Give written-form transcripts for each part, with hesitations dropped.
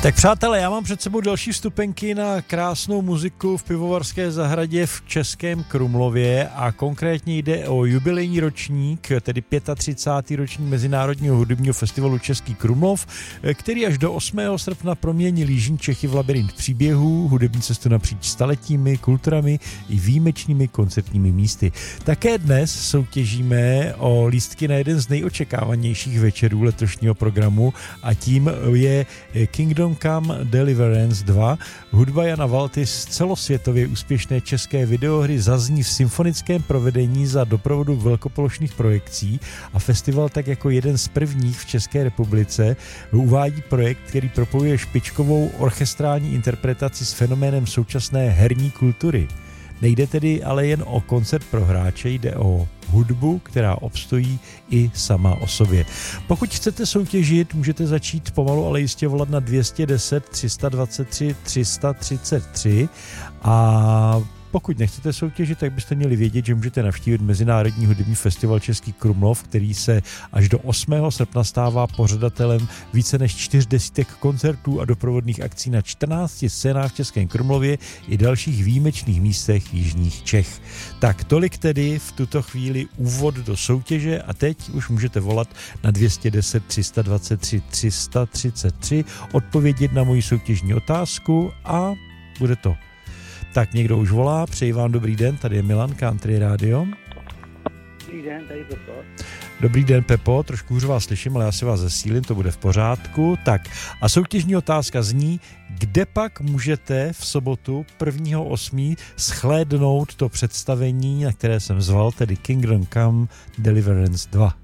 Tak přátelé, já mám před sebou další vstupenky na krásnou muziku v Pivovarské zahradě v Českém Krumlově a konkrétně jde o jubilejní ročník, tedy 35. ročník Mezinárodního hudebního festivalu Český Krumlov, který až do 8. srpna proměnil jižní Čechy v labyrint příběhů, hudební cestu napříč staletími, kulturami i výjimečnými koncertními místy. Také dnes soutěžíme o lístky na jeden z nejočekávanějších večerů letošního programu a tím je Kingdom Come Deliverance 2. Hudba Jana Valty z celosvětově úspěšné české videohry zazní v symfonickém provedení za doprovodu velkoplošných projekcí a festival tak jako jeden z prvních v České republice uvádí projekt, který propojuje špičkovou orchestrální interpretaci s fenoménem současné herní kultury. Nejde tedy ale jen o koncert pro hráče, jde o hudbu, která obstojí i sama o sobě. Pokud chcete soutěžit, můžete začít pomalu, ale jistě volat na 210 323 333 a pokud nechcete soutěžit, tak byste měli vědět, že můžete navštívit Mezinárodní hudební festival Český Krumlov, který se až do 8. srpna stává pořadatelem více než 40 koncertů a doprovodných akcí na 14 scénách v Českém Krumlově i dalších výjimečných místech jižních Čech. Tak tolik tedy v tuto chvíli úvod do soutěže a teď už můžete volat na 210 323 333, odpovědět na moji soutěžní otázku a bude to. Tak někdo už volá, přeji vám dobrý den, tady je Milan, Country Radio. Dobrý den, tady Pepo. Dobrý den, Pepo, trošku hůř vás slyším, ale já si vás zesílím, to bude v pořádku. Tak a soutěžní otázka zní, kde pak můžete v sobotu 1.8. shlédnout to představení, na které jsem zval, tedy Kingdom Come Deliverance 2.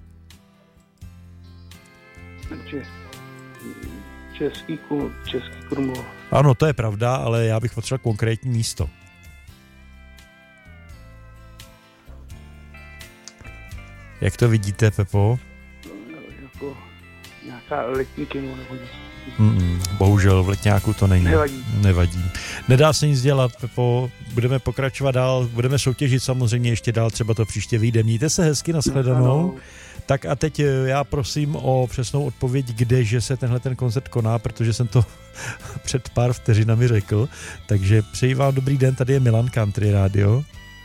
Český Krumlov. Ano, to je pravda, ale já bych potřeboval konkrétní místo. Jak to vidíte, Pepo? Jako nějaká letní kino nebo bohužel v Letňáku to není. Nevadí. Nedá se nic dělat, Pepo. Budeme pokračovat dál, budeme soutěžit samozřejmě ještě dál, třeba to příště vyjde. Mějte se hezky, nashledanou. Tak a teď já prosím o přesnou odpověď, kdeže se tenhle ten koncert koná, protože jsem to před pár vteřinami řekl. Takže přeji vám dobrý den, tady je Milan, Country Radio.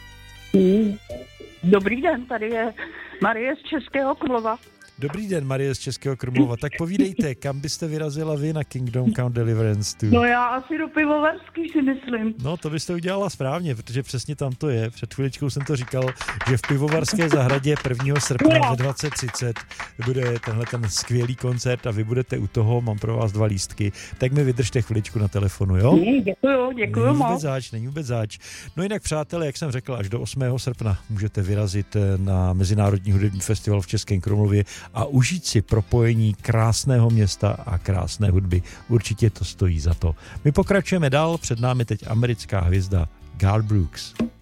Dobrý den, tady je Marie z Českého Krumlova. Dobrý den, Marie z Českého Krumlova. Tak povídejte, kam byste vyrazila vy na Kingdom Come Deliverance 2? No já asi do Pivovarský si myslím. No to byste udělala správně, protože přesně tam to je. Před chviličkou jsem to říkal, že v Pivovarské zahradě 1. srpna ve 20:30 bude tenhle ten skvělý koncert a vy budete u toho, mám pro vás 2 lístky. Tak mi vydržte chviličku na telefonu, jo? Děkuju moc. Není vůbec zač. No jinak přátelé, jak jsem řekl, až do 8. srpna můžete vyrazit na Mezinárodní hudební festival v Českém Krumlově a užít si propojení krásného města a krásné hudby. Určitě to stojí za to. My pokračujeme dál, před námi teď americká hvězda Garth Brooks.